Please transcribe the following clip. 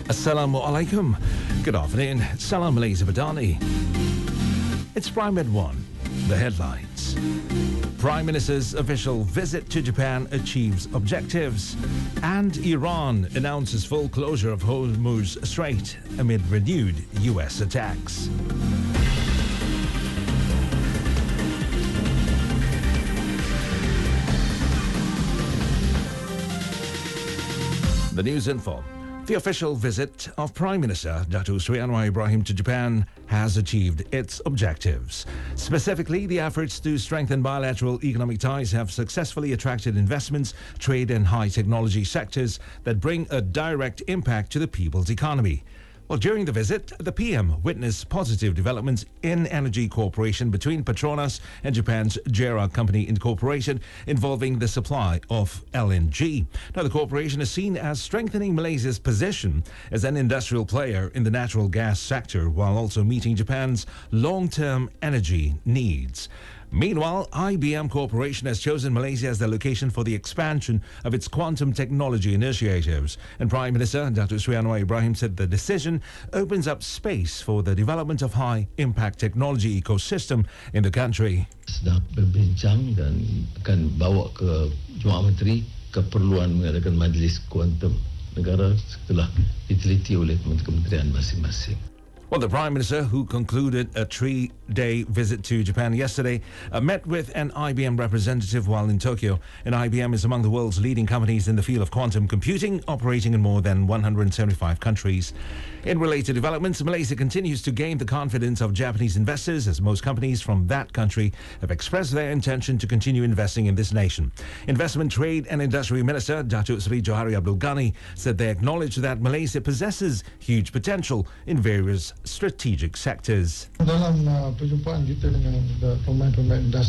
Assalamu alaikum. Good afternoon. Salam Malaysia Badani. It's Prime at 1. The headlines. Prime Minister's official visit to Japan achieves objectives. And Iran announces full closure of Hormuz Strait amid renewed US attacks. The news info. The official visit of Prime Minister Datuk Seri Anwar Ibrahim to Japan has achieved its objectives. Specifically, the efforts to strengthen bilateral economic ties have successfully attracted investments, trade and high technology sectors that bring a direct impact to the people's economy. Well, during the visit, the PM witnessed positive developments in energy cooperation between Petronas and Japan's JERA Company Incorporation involving the supply of LNG. Now, the corporation is seen as strengthening Malaysia's position as an industrial player in the natural gas sector while also meeting Japan's long-term energy needs. Meanwhile, IBM Corporation has chosen Malaysia as the location for the expansion of its quantum technology initiatives. And Prime Minister Datuk Seri Anwar Ibrahim said the decision opens up space for the development of high-impact technology ecosystem in the country. Sedang berbincang dan akan bawa ke Jemaah Menteri keperluan mengadakan majlis kuantum negara setelah diteliti oleh kementerian masing-masing. Well, the Prime Minister, who concluded a 3-day visit to Japan yesterday, met with an IBM representative while in Tokyo. And IBM is among the world's leading companies in the field of quantum computing, operating in more than 175 countries. In related developments, Malaysia continues to gain the confidence of Japanese investors as most companies from that country have expressed their intention to continue investing in this nation. Investment, Trade and Industry Minister Datuk Seri Johari Abdul Ghani said they acknowledge that Malaysia possesses huge potential in various strategic sectors. Dalam perjumpaan kita dengan pemain-pemain industri